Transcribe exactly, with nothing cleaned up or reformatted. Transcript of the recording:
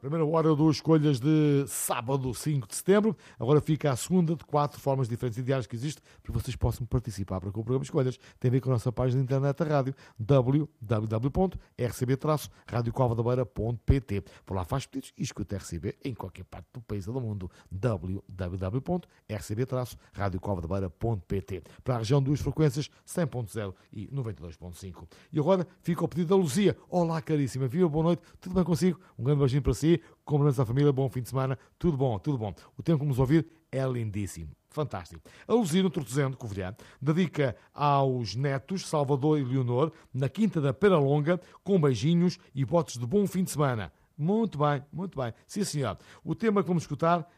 Primeira hora dos escolhas de sábado, cinco de setembro. Agora fica a segunda de quatro formas diferentes e diárias que existe para que vocês possam participar para com o programa Escolhas. Tem a ver com a nossa página de internet da rádio, w w w ponto r c b traço rádio cova da beira ponto p t. Por lá faz pedidos e escuta R C B em qualquer parte do país ou do mundo. w w w ponto r c b traço rádio cova da beira ponto p t. Para a região, duas frequências, cem ponto zero e noventa e dois ponto cinco. E agora fica o pedido da Luzia. Olá, caríssima. Viva, boa noite. Tudo bem consigo? Um grande beijinho para si. Cumprimentos à família. Bom fim de semana. Tudo bom, tudo bom. O tempo que nos ouvir é lindíssimo. Fantástico. A Luzia, no Tortozendo, Covilhã, dedica aos netos Salvador e Leonor, na Quinta da Pera Longa, com beijinhos e votos de bom fim de semana. Muito bem, muito bem. Sim, senhor. O tema que vamos escutar